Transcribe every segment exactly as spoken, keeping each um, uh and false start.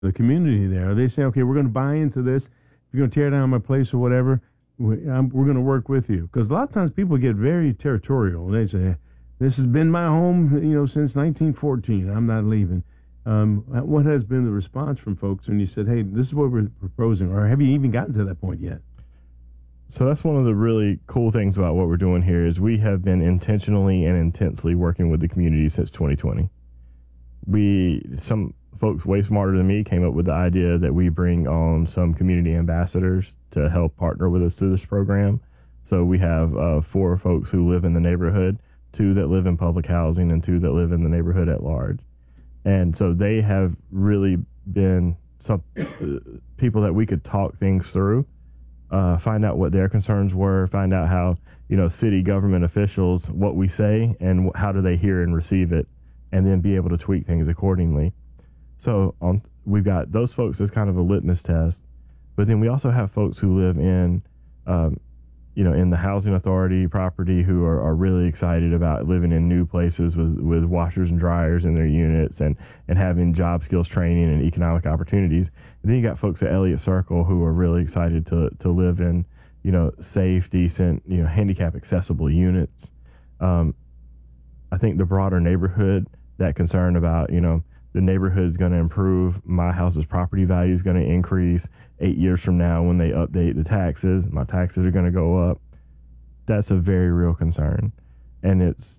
the community there. They say, okay, we're going to buy into this. If you're going to tear down my place or whatever, we, I'm, we're going to work with you. Because a lot of times people get very territorial. They say, this has been my home, you know, since nineteen fourteen. I'm not leaving. Um, what has been the response from folks when you said, hey, this is what we're proposing? Or have you even gotten to that point yet? So that's one of the really cool things about what we're doing here is we have been intentionally and intensely working with the community since twenty twenty. We, some folks way smarter than me came up with the idea that we bring on some community ambassadors to help partner with us through this program. So we have uh, four folks who live in the neighborhood, two that live in public housing, and two that live in the neighborhood at large. And so they have really been some uh, people that we could talk things through, uh, find out what their concerns were, find out how, you know, city government officials, what we say and how do they hear and receive it, and then be able to tweak things accordingly. So on, we've got those folks as kind of a litmus test, but then we also have folks who live in, um, you know, in the housing authority property who are, are really excited about living in new places with, with washers and dryers in their units and, and having job skills training and economic opportunities. And then you got folks at Elliott Circle who are really excited to, to live in, you know, safe, decent, you know, handicap accessible units. Um, I think the broader neighborhood, that concern about, you know, the neighborhood's going to improve, my house's property value is going to increase eight years from now when they update the taxes, my taxes are going to go up. That's a very real concern. And it's,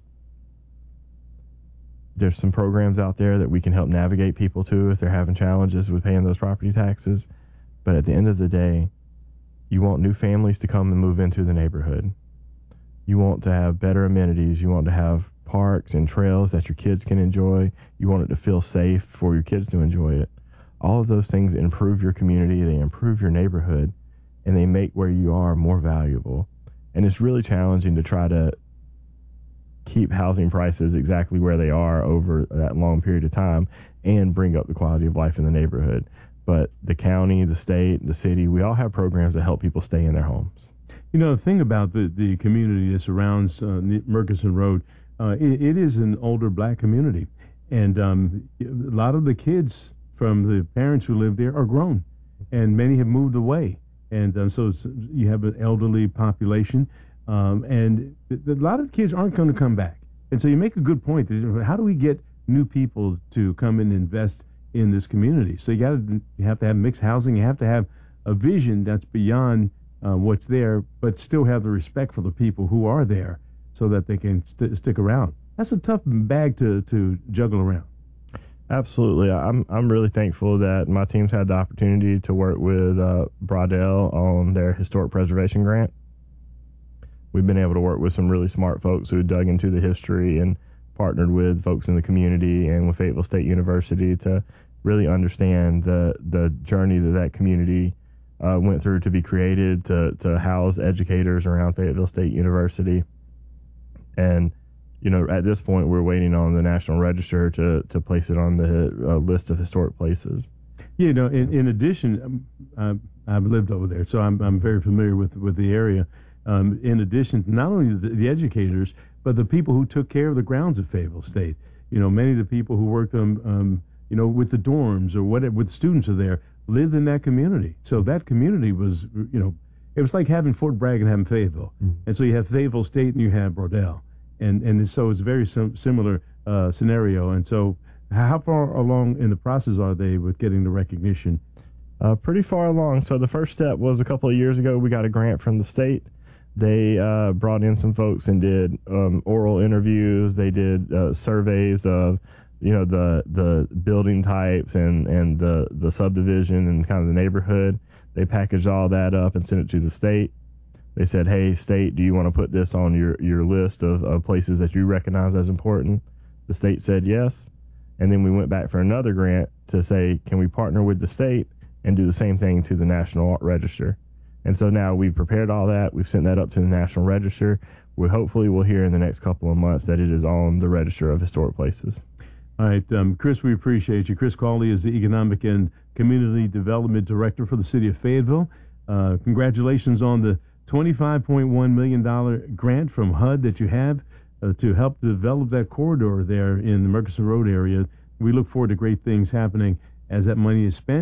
there's some programs out there that we can help navigate people to if they're having challenges with paying those property taxes. But at the end of the day, you want new families to come and move into the neighborhood. You want to have better amenities. You want to have parks and trails that your kids can enjoy. You want it to feel safe for your kids to enjoy it. All of those things improve your community, they improve your neighborhood, and they make where you are more valuable. And it's really challenging to try to keep housing prices exactly where they are over that long period of time and bring up the quality of life in the neighborhood. But the county, the state, the city, we all have programs that help people stay in their homes. You know, the thing about the, the community that surrounds uh, Murchison Road, Uh, it, it is an older black community, and um, a lot of the kids from the parents who live there are grown, and many have moved away, and um, so it's, you have an elderly population, um, and th- th- a lot of kids aren't going to come back. And so you make a good point. How do we get new people to come and invest in this community? So you got to you have to have mixed housing. You have to have a vision that's beyond uh, what's there, but still have the respect for the people who are there, so that they can st- stick around. That's a tough bag to, to juggle around. Absolutely. I'm I'm really thankful that my team's had the opportunity to work with uh, Braudel on their historic preservation grant. We've been able to work with some really smart folks who dug into the history and partnered with folks in the community and with Fayetteville State University to really understand the the journey that that community uh, went through to be created, to, to house educators around Fayetteville State University. And, you know, at this point, we're waiting on the National Register to, to place it on the uh, list of historic places. Yeah, you know, in, in addition, um, I've lived over there, so I'm I'm very familiar with, with the area. Um, in addition, not only the, the educators, but the people who took care of the grounds at Fayetteville State. You know, many of the people who worked on, um, you know, with the dorms or whatever, with students are there, lived in that community. So that community was, you know, it was like having Fort Bragg and having Fayetteville. Mm. And so you have Fayetteville State and you have Braudel. And and so it's a very sim- similar uh, scenario. And so how far along in the process are they with getting the recognition? Uh, pretty far along. So the first step was a couple of years ago, we got a grant from the state. They uh, brought in some folks and did um, oral interviews. They did uh, surveys of, you know, the the building types and, and the, the subdivision and kind of the neighborhood. They packaged all that up and sent it to the state. They said, hey, state, do you want to put this on your, your list of, of places that you recognize as important? The state said yes. And then we went back for another grant to say, can we partner with the state and do the same thing to the National Register? And so now we've prepared all that. We've sent that up to the National Register. We hopefully will hear in the next couple of months that it is on the Register of Historic Places. All right, um, Chris, we appreciate you. Chris Cawley is the Economic and Community Development Director for the City of Fayetteville. Uh, congratulations on the twenty-five point one million dollars grant from H U D that you have uh, to help develop that corridor there in the Murchison Road area. We look forward to great things happening as that money is spent,